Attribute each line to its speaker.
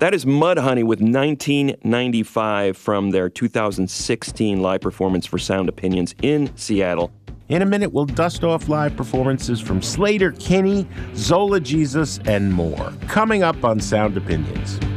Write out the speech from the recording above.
Speaker 1: That is Mudhoney with 1995 from their 2016 live performance for Sound Opinions in Seattle.
Speaker 2: In a minute, we'll dust off live performances from Slater Kinney, Zola Jesus, and more. Coming up on Sound Opinions.